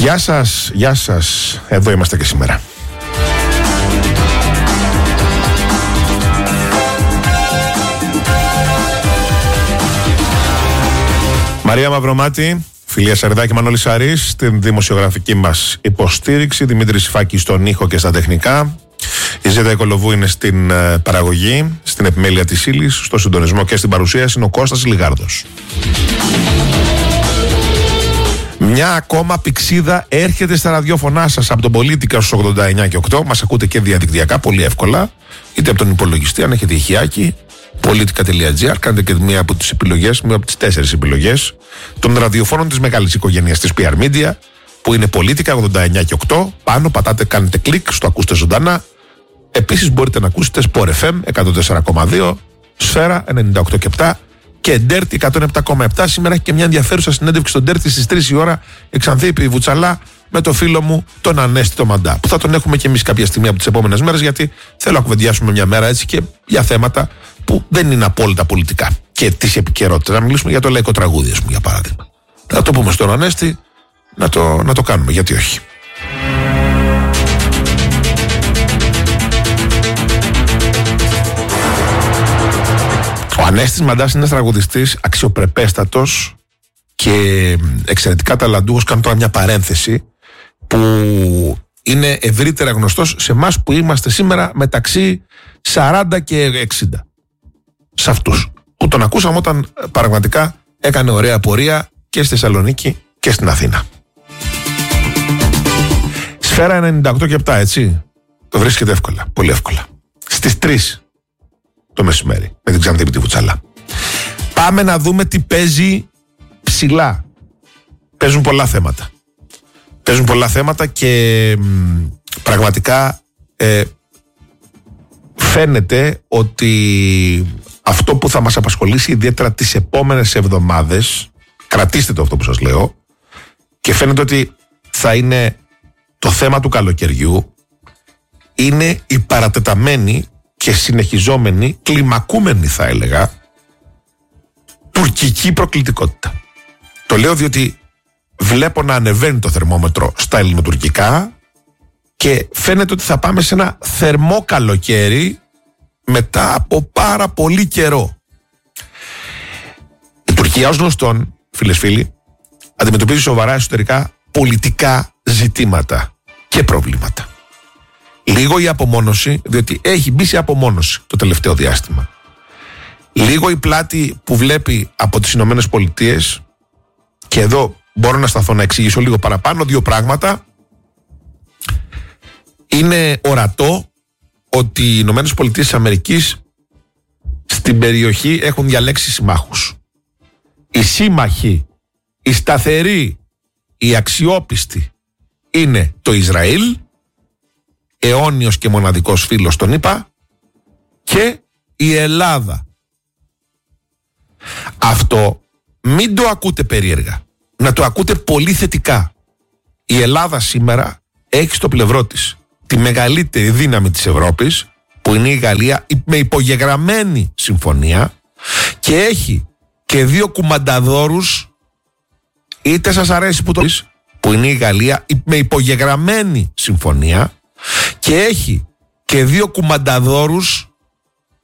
Γεια σας, εδώ είμαστε και σήμερα. Μαρία Μαυρομάτη, Φιλία Σαρδάκη, Μανώλης Σαρής, στην δημοσιογραφική μας υποστήριξη, Δημήτρης Σιφάκης στον ήχο και στα τεχνικά, η Ζέτα Οικολοβού είναι στην παραγωγή, στην επιμέλεια της ύλης, στο συντονισμό και στην παρουσίαση είναι ο Κώστας Λιγάρδος. Μια ακόμα πηξίδα έρχεται στα ραδιόφωνά σας από τον Πολίτικα στους 89 και 8. Μας ακούτε και διαδικτυακά πολύ εύκολα, είτε από τον υπολογιστή, αν έχετε ηχιάκι, politica.gr. Κάνετε και μία από τις επιλογές, μία από τις 4 επιλογές των ραδιοφώνων της μεγάλης οικογένειας της PR Media, που είναι Πολίτικα 89 και 8. Πάνω πατάτε, κάνετε κλικ στο ακούστε ζωντανά. Επίσης μπορείτε να ακούσετε Sport FM 104,2, Σφαίρα 98 και 7 και Ντέρτη 107,7. Σήμερα έχει και μια ενδιαφέρουσα συνέντευξη στον Ντέρτη στις 3 η ώρα, η Ξανθήπη Βουτσαλά, με το φίλο μου τον Ανέστη το Μαντά, που θα τον έχουμε και εμείς κάποια στιγμή από τις επόμενες μέρες, γιατί θέλω να κουβεντιάσουμε μια μέρα έτσι και για θέματα που δεν είναι απόλυτα πολιτικά και της επικαιρότητας. Να μιλήσουμε για το λαϊκό τραγούδι, για παράδειγμα. Θα το πούμε στον Ανέστη, να το κάνουμε, γιατί όχι. Ο Ανέστης Μαντάς είναι τραγουδιστής αξιοπρεπέστατος και εξαιρετικά ταλαντούχος. Κάνω τώρα μια παρένθεση, που είναι ευρύτερα γνωστός σε εμάς που είμαστε σήμερα μεταξύ 40 και 60. Σε αυτούς που τον ακούσαμε όταν πραγματικά έκανε ωραία πορεία και στη Θεσσαλονίκη και στην Αθήνα. Σφαίρα 98 και 7, έτσι. Το βρίσκεται εύκολα, πολύ εύκολα. Στις 3 το μεσημέρι με την Ξανθήπη τη Βουτσαλά. Πάμε να δούμε τι παίζει ψηλά. Παίζουν πολλά θέματα και πραγματικά φαίνεται ότι αυτό που θα μας απασχολήσει ιδιαίτερα τις επόμενες εβδομάδες, κρατήστε το αυτό που σας λέω, και φαίνεται ότι θα είναι το θέμα του καλοκαιριού, είναι η παρατεταμένη και συνεχιζόμενη, κλιμακούμενη θα έλεγα, τουρκική προκλητικότητα. Το λέω διότι βλέπω να ανεβαίνει το θερμόμετρο στα ελληνοτουρκικά και φαίνεται ότι θα πάμε σε ένα θερμό καλοκαίρι μετά από πάρα πολύ καιρό. Η Τουρκία, ως γνωστόν, φίλες φίλοι, αντιμετωπίζει σοβαρά εσωτερικά πολιτικά ζητήματα και προβλήματα. Λίγο η απομόνωση, διότι έχει μπει σε απομόνωση το τελευταίο διάστημα. Λίγο η πλάτη που βλέπει από τις Ηνωμένες Πολιτείες, και εδώ μπορώ να σταθώ να εξηγήσω λίγο παραπάνω 2 πράγματα. Είναι ορατό ότι οι Ηνωμένες Πολιτείες της Αμερικής στην περιοχή έχουν διαλέξει συμμάχους. Οι σύμμαχοι, οι σταθεροί, οι αξιόπιστοι είναι το Ισραήλ, αιώνιος και μοναδικός φίλος των ΗΠΑ, και η Ελλάδα. Αυτό μην το ακούτε περίεργα, να το ακούτε πολύ θετικά. Η Ελλάδα σήμερα έχει στο πλευρό της τη μεγαλύτερη δύναμη της Ευρώπης, που είναι η Γαλλία, με υπογεγραμμένη συμφωνία, και έχει και 2 κουμανταδόρους, είτε σας αρέσει που το πεις, που είναι η Γαλλία, με υπογεγραμμένη συμφωνία, και έχει και 2 κουμανταδόρους